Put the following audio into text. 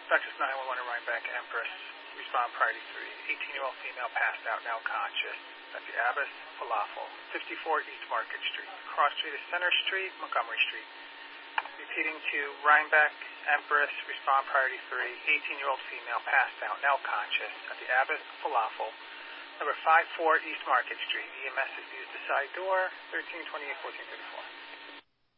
Dispatches 911 to Rhinebeck Empress. Respond priority 3. 18-year-old female passed out, now conscious. At the Abbas Falafel, 54 East Market Street. Cross Street is Center Street, Montgomery Street. Repeating to Rhinebeck Empress. Respond priority 3. 18-year-old female passed out, now conscious. At the Abbas Falafel, number 54 East Market Street. EMS has used the side door, 1328-1434.